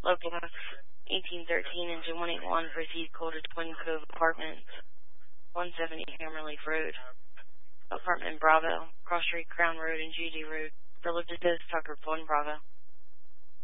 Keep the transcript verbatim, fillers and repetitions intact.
Local eighteen thirteen Engine one eighty-one for Steve Cole to Twin Cove Apartments, one seventy Hammerleaf Road. Apartment Bravo, Cross Street, Crown Road, and G D Road. For Lucas Tucker, one Bravo.